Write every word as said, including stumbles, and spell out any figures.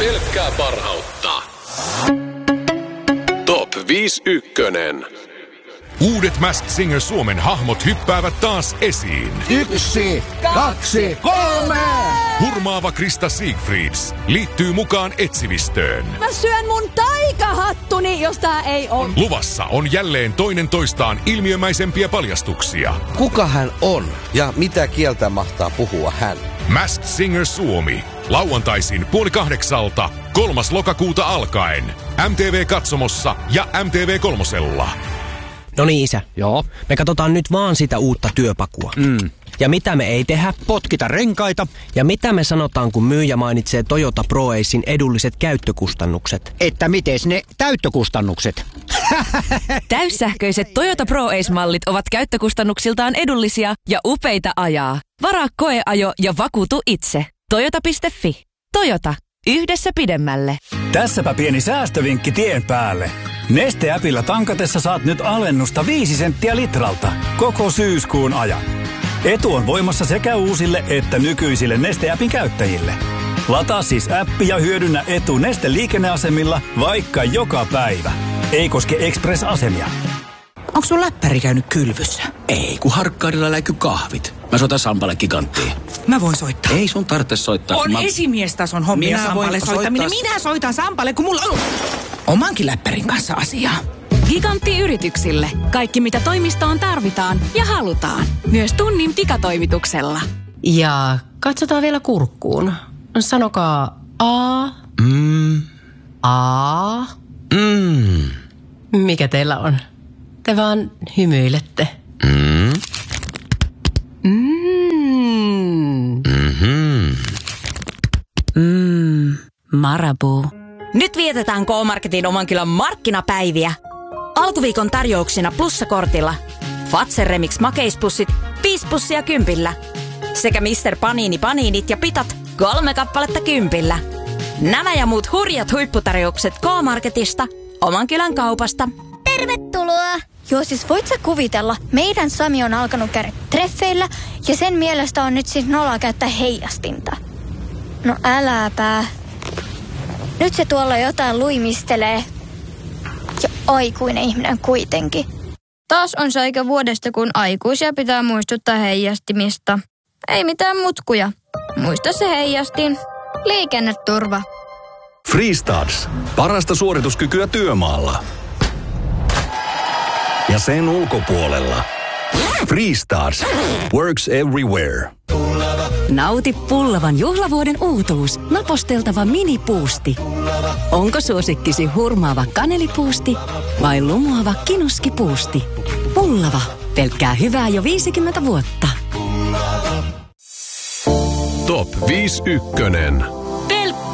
Pelkkää parhautta. Top viisi ykkönen. Uudet Masked Singer Suomen hahmot hyppäävät taas esiin. Yksi, kaksi, kolme! Hurmaava Krista Siegfrieds liittyy mukaan etsivistöön. Mä syön mun taikahattuni, jos tää ei on. Luvassa on jälleen toinen toistaan ilmiömäisempiä paljastuksia. Kuka hän on ja mitä kieltä mahtaa puhua hän? Masked Singer Suomi. Lauantaisin puoli kahdeksalta, kolmas lokakuuta alkaen. M T V-katsomossa ja M T V kolmosella. No niin, isä. Joo. Me katsotaan nyt vaan sitä uutta työpakua. Mm. Ja mitä me ei tehdä? Potkita renkaita. Ja mitä me sanotaan, kun myyjä mainitsee Toyota ProAcen edulliset käyttökustannukset? Että mites ne täyttökustannukset? Täyssähköiset Toyota ProAce-mallit ovat käyttökustannuksiltaan edullisia ja upeita ajaa. Varaa koeajo ja vakuutu itse. Toyota piste fi. Toyota. Yhdessä pidemmälle. Tässäpä pieni säästövinkki tien päälle. Neste-äpillä tankatessa saat nyt alennusta viisi senttiä litralta koko syyskuun ajan. Etu on voimassa sekä uusille että nykyisille Neste-äpin käyttäjille. Lataa siis appi ja hyödynnä etu Neste-liikenneasemilla vaikka joka päivä. Ei koske Express-asemia. Onko sun läppäri käynyt kylvyssä? Ei, kun Harkkaudella läiky kahvit. Mä soitan Sampalle Giganttiin. Mä voin soittaa. Ei sun tarvitse soittaa. On mä... esimiestason hommia Minä Sampalle soittaminen. soittaa... Minä soitan Sampalle, kun mulla on omankin läppärin kanssa asiaa. Gigantti yrityksille. Kaikki mitä toimistoon tarvitaan ja halutaan. Myös tunnin pikatoimituksella. Ja katsotaan vielä kurkkuun. Sanokaa A. Mm. A. Mm. Mikä teillä on? Te vaan hymyilette. Mm. Mm. Mm-hmm. Mmm, Marabou. Nyt vietetään K-Marketin Omankylän markkinapäiviä. Alkuviikon tarjouksina plussakortilla. Fazer Remix makeispussit, viisi pussia kympillä. Sekä mister Panini paniinit ja pitat, kolme kappaletta kympillä. Nämä ja muut hurjat huipputarjoukset K-Marketista, Omankylän kaupasta. Tervetuloa! Joo, siis voit sä kuvitella, meidän Sami on alkanut käydä treffeillä ja sen mielestä on nyt siis noloa käyttää heijastinta. No äläpä. Nyt se tuolla jotain luimistelee. Ja aikuinen ihminen kuitenkin. Taas on se aika vuodesta, kun aikuisia pitää muistuttaa heijastimista. Ei mitään mutkuja. Muista se heijastin. Liikenneturva. Freestarts. Parasta suorituskykyä työmaalla. Ja sen ulkopuolella. Freestarts. Works everywhere. Nauti pullavan juhlavuoden uutuus. Naposteltava minipuusti. Onko suosikkisi hurmaava kanelipuusti vai lumuava kinuskipuusti? Pullava. Pelkkää hyvää jo viisikymmentä vuotta. Top viisi ykkönen.